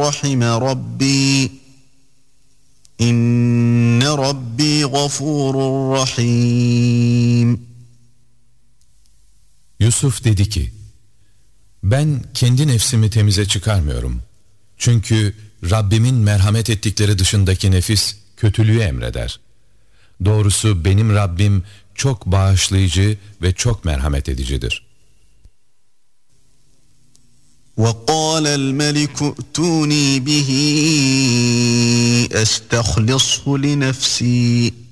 rahime rabbi. İnne rabbi gafurur rahim. Yusuf dedi ki, ben kendi nefsimi temize çıkarmıyorum. Çünkü Rabbimin merhamet ettikleri dışındaki nefis kötülüğü emreder. Doğrusu benim Rabbim çok bağışlayıcı ve çok merhamet edicidir. وَقَالَ الْمَلِكُ ائْتُونِي بِهِ أَسْتَخْلِصْهُ لِنَفْسِي